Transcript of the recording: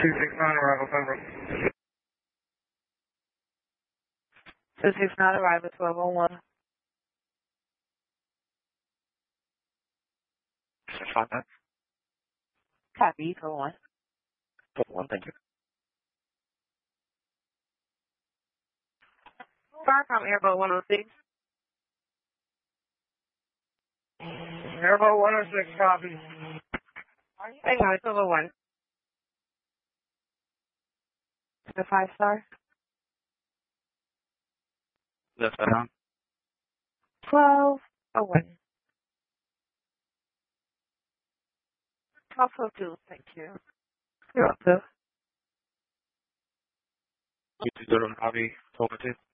269 arrival, Pembroke. 269 arrival, 1201. 659. Copy, 1201. 1201, thank you. Firecom Airboat 106. Airboat 106, copy. Hang on, 1201. The 5-star. Left side down. 1201. 1202, thank you. You're welcome. 220 copy, 1202.